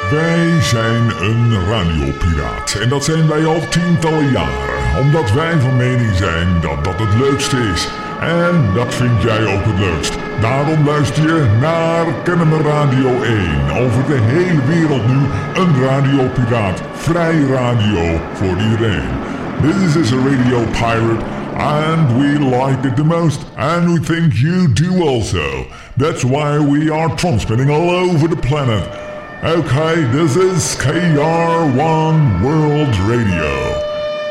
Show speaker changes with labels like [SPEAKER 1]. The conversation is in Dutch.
[SPEAKER 1] Wij zijn een radiopiraat en dat zijn wij al tientallen jaren, omdat wij van mening zijn dat dat het leukste is. En dat vind jij ook het leukst. Daarom luister je naar Kennemer Radio 1. Over de hele wereld nu een radiopiraat. Vrij radio voor iedereen. This is a radio pirate and we like it the most. And we think you do also. That's why we are transmitting all over the planet. Okay, this is KR1 World Radio.